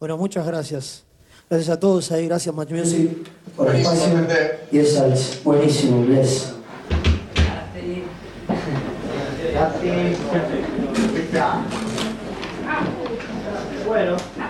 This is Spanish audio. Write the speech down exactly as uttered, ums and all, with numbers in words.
Bueno, muchas gracias. Gracias a todos ahí, gracias Match Music por el Buenísimo, espacio. gente. Y esa es buenísimo, bless. Bueno.